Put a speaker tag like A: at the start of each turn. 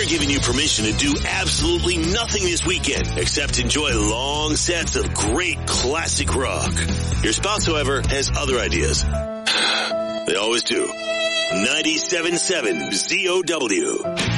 A: giving you permission to do absolutely nothing this weekend except enjoy long sets of great classic rock. Your spouse, however, has other ideas. They always do. 97.7 ZOW.